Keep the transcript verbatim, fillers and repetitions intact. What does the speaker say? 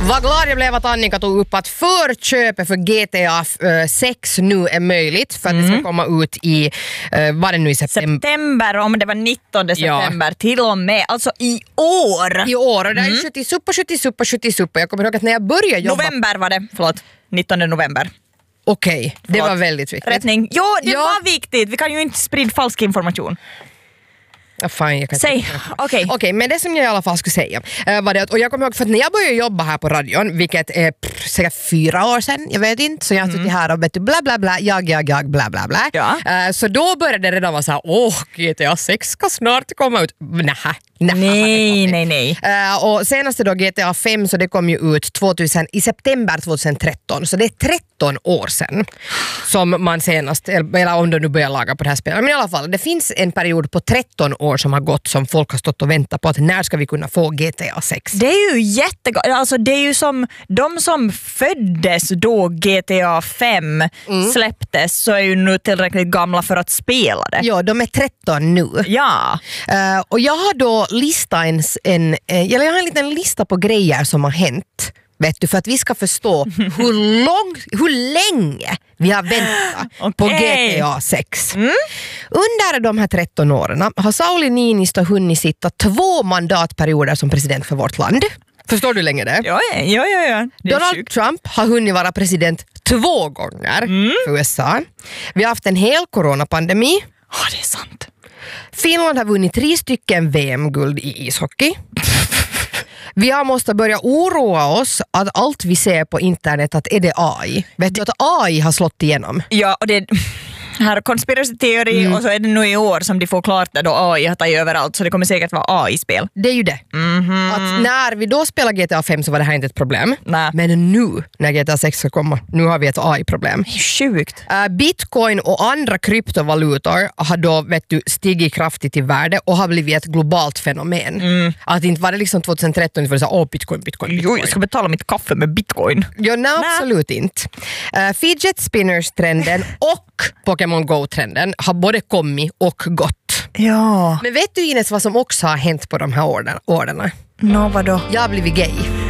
Vad glad jag blev att Annika tog upp att förköpet för G T A sex nu är möjligt för att mm. det ska komma ut i, uh, vad är det nu i september? September, om det var nittonde september, ja. Till och med, alltså i år. I år, och det är mm. sjuttio suppa, sjuttio suppa, sjuttio suppa. Jag kommer ihåg att när jag började jobba... November var det, förlåt, nittonde november. Okej, okay, det var väldigt viktigt. Rättning. Jo, det ja. var viktigt. Vi kan ju inte sprida falsk information. Ja, fine, jag kan Säg, okej. Okay. okay, men det som jag i alla fall skulle säga uh, var det att, och jag kommer ihåg för att när jag började jobba här på radion, vilket är pff, säkert fyra år sedan, jag vet inte, så jag har suttit mm. här och vet du, bla bla bla, jag, jag, jag, bla bla bla. Ja. Uh, så då började det redan vara såhär, åh, G T A sex ska snart komma ut. Nähä. Nähä, nej, nej, nej. Uh, och senaste då G T A fem, så det kom ju ut tvåtusen, i september tjugohundratretton, så det är tretton år sedan som man senast, eller om de nu börjar laga på det här spelet. Men i alla fall, det finns en period på tretton år som har gått som folk har stått och väntat på att när ska vi kunna få G T A sex? Det är ju jättegott. Alltså det är ju som de som föddes då G T A fem mm. släpptes, så är ju nu tillräckligt gamla för att spela det. Ja, de är tretton nu. Ja. Uh, och jag har då listat en, en, en, jag har en liten lista på grejer som har hänt. Vet du, för att vi ska förstå hur, lång, hur länge vi har väntat okay. på G T A sex. Mm. Under de här tretton åren har Sauli Niinistö hunnit sitta två mandatperioder som president för vårt land. Förstår du länge det? Ja, ja, ja. ja. Donald sjukt. Trump har hunnit vara president två gånger mm. för U S A. Vi har haft en hel coronapandemi. Ja, oh, det är sant. Finland har vunnit tre stycken V M-guld i ishockey. Vi har måste börja oroa oss att allt vi ser på internet att är det A I. Vet du att A I har slått igenom? Ja, och det här konspirationsteori mm. och så är det nu i år som de får klart det då A I har tagit överallt, så det kommer säkert vara A I-spel. Det är ju det. Mm-hmm. Att när vi då spelar G T A fem så var det här inte ett problem. Nä. Men nu när G T A sex ska komma, nu har vi ett A I-problem. Sjukt. Uh, Bitcoin och andra kryptovalutor har då vet du, stigit kraftigt i värde och har blivit ett globalt fenomen. Mm. Att inte var det liksom tjugohundratretton för att säga åh bitcoin, bitcoin, bitcoin. Jo, jag ska betala mitt kaffe med bitcoin. Ja, nej, absolut inte. Uh, fidget spinners-trenden och Pokémon Go-trenden har både kommit och gått. Ja. Men vet du Ines vad som också har hänt på de här åren? åren? Nå, vadå? Jag har blivit gay.